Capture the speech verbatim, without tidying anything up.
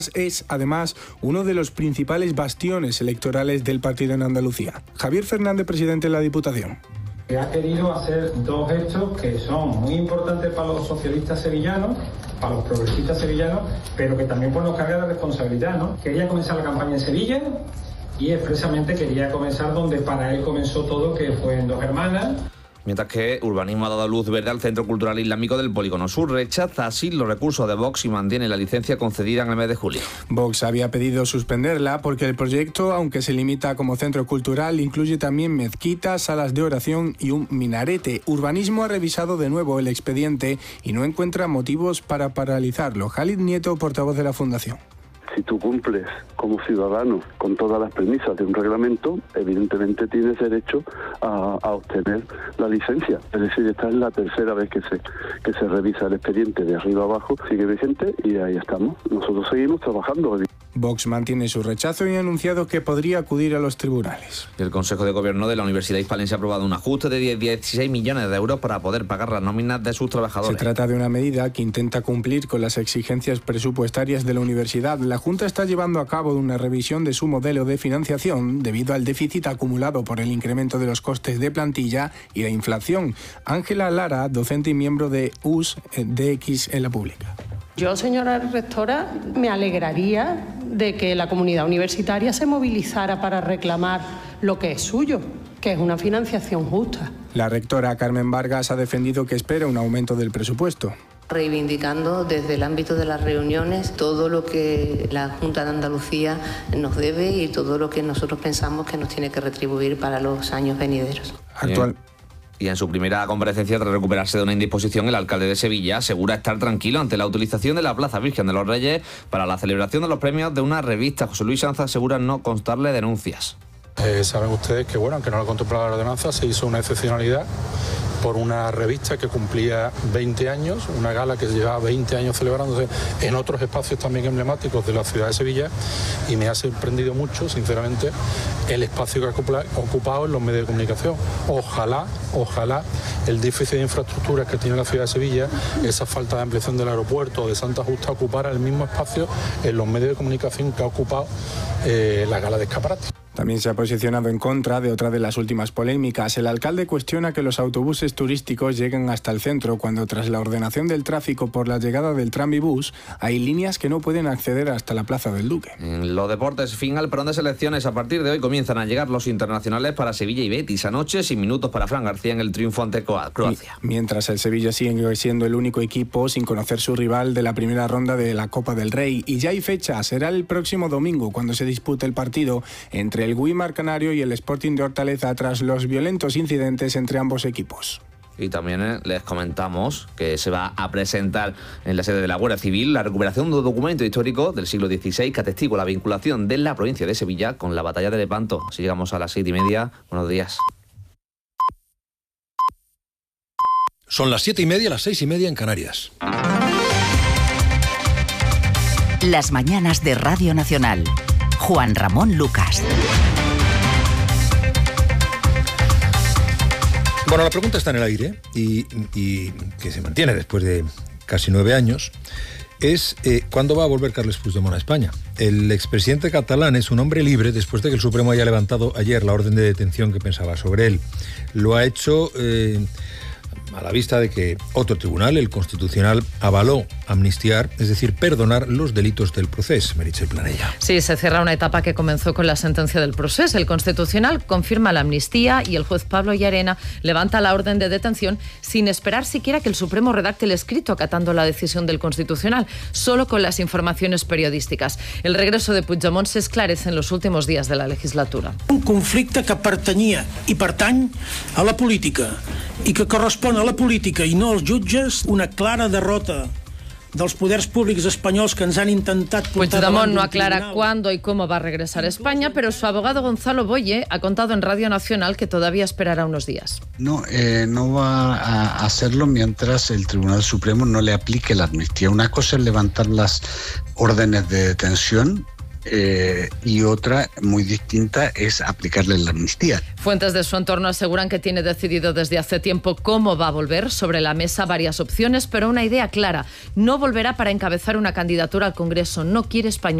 Es, además, uno de los principales bastiones electorales del partido en Andalucía. Javier Fernández, presidente de la Diputación. Ha querido hacer dos hechos que son muy importantes para los socialistas sevillanos, para los progresistas sevillanos, pero que también pues, nos carga de responsabilidad, ¿no? Quería comenzar la campaña en Sevilla y expresamente quería comenzar donde para él comenzó todo, que fue en Dos Hermanas. Mientras que Urbanismo ha dado luz verde al Centro Cultural Islámico del Polígono Sur, rechaza así los recursos de Vox y mantiene la licencia concedida en el mes de julio. Vox había pedido suspenderla porque el proyecto, aunque se limita como centro cultural, incluye también mezquitas, salas de oración y un minarete. Urbanismo ha revisado de nuevo el expediente y no encuentra motivos para paralizarlo. Jalid Nieto, portavoz de la Fundación. Si tú cumples como ciudadano con todas las premisas de un reglamento, evidentemente tienes derecho a, a obtener la licencia. Es decir, esta es la tercera vez que se que se revisa el expediente de arriba abajo, sigue vigente y ahí estamos. Nosotros seguimos trabajando. Vox mantiene su rechazo y ha anunciado que podría acudir a los tribunales. El Consejo de Gobierno de la Universidad Hispalense ha aprobado un ajuste de dieciséis millones de euros para poder pagar las nóminas de sus trabajadores. Se trata de una medida que intenta cumplir con las exigencias presupuestarias de la universidad. La Junta está llevando a cabo una revisión de su modelo de financiación debido al déficit acumulado por el incremento de los costes de plantilla y la inflación. Ángela Lara, docente y miembro de U S D X en la pública. Yo, señora rectora, me alegraría de que la comunidad universitaria se movilizara para reclamar lo que es suyo, que es una financiación justa. La rectora Carmen Vargas ha defendido que espera un aumento del presupuesto. Reivindicando desde el ámbito de las reuniones todo lo que la Junta de Andalucía nos debe y todo lo que nosotros pensamos que nos tiene que retribuir para los años venideros. Actual. Y en su primera comparecencia tras recuperarse de una indisposición, el alcalde de Sevilla asegura estar tranquilo ante la utilización de la Plaza Virgen de los Reyes para la celebración de los premios de una revista. José Luis Sanz asegura no constarle denuncias. Eh, saben ustedes que, bueno, aunque no lo contemplaba la ordenanza, se hizo una excepcionalidad por una revista que cumplía veinte años, una gala que llevaba veinte años celebrándose en otros espacios también emblemáticos de la ciudad de Sevilla, y me ha sorprendido mucho, sinceramente, el espacio que ha ocupado en los medios de comunicación. Ojalá, ojalá el déficit de infraestructuras que tiene la ciudad de Sevilla, esa falta de ampliación del aeropuerto de Santa Justa, ocupara el mismo espacio en los medios de comunicación que ha ocupado eh, la gala de escaparate. También se ha posicionado en contra de otra de las últimas polémicas. El alcalde cuestiona que los autobuses turísticos lleguen hasta el centro cuando, tras la ordenación del tráfico por la llegada del Tramibús, hay líneas que no pueden acceder hasta la Plaza del Duque. En los deportes, fin al parón de selecciones. A partir de hoy comienzan a llegar los internacionales para Sevilla y Betis. Anoche, sin minutos para Fran García en el triunfo ante Croacia. Y mientras el Sevilla sigue siendo el único equipo sin conocer su rival de la primera ronda de la Copa del Rey. Y ya hay fecha, será el próximo domingo cuando se dispute el partido entre el Güímar Canario y el Sporting de Hortaleza tras los violentos incidentes entre ambos equipos. Y también eh, les comentamos que se va a presentar en la sede de la Guardia Civil la recuperación de un documento histórico del siglo dieciséis que atestigua la vinculación de la provincia de Sevilla con la batalla de Lepanto. Así llegamos a las seis y media. Buenos días. Son las siete y media, las seis y media en Canarias. Las mañanas de Radio Nacional. Juan Ramón Lucas. Bueno, la pregunta está en el aire y, y que se mantiene después de casi nueve años. Es eh, ¿cuándo va a volver Carles Puigdemont a España? El expresidente catalán es un hombre libre después de que el Supremo haya levantado ayer la orden de detención que pensaba sobre él. Lo ha hecho eh, a la vista de que otro tribunal, el Constitucional, avaló amnistiar, es decir, perdonar los delitos del procés. Meritxell Planella. Sí, se cierra una etapa que comenzó con la sentencia del procés. El Constitucional confirma la amnistía y el juez Pablo Llarena levanta la orden de detención sin esperar siquiera que el Supremo redacte el escrito acatando la decisión del Constitucional, solo con las informaciones periodísticas. El regreso de Puigdemont se esclarece en los últimos días de la legislatura. Un conflicte que pertanyia i pertany a la política i que correspon a la política i no als jutges, una clara derrota dels poders públics espanyols que ens han intentat portar davant Puigdemont no aclara cuándo y cómo va a regresar a España, pero su abogado Gonzalo Boye ha contado en Radio Nacional que todavía esperará unos días. No, eh, no va a hacerlo mientras el Tribunal Supremo no le aplique la amnistía. Una cosa es levantar las órdenes de detención eh, y otra muy distinta es aplicarle la amnistía. Fuentes de su entorno aseguran que tiene decidido desde hace tiempo cómo va a volver. Sobre la mesa varias opciones, pero una idea clara: no volverá para encabezar una candidatura al Congreso. No quiere español.